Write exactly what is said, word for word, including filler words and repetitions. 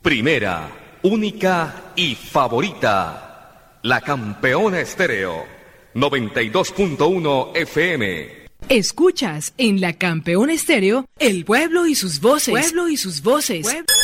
Primera, única y favorita. La Campeona Estéreo. noventa y dos punto uno F M. Escuchas en La Campeona Estéreo, El Pueblo y sus voces. Pueblo y sus voces. Pueblo.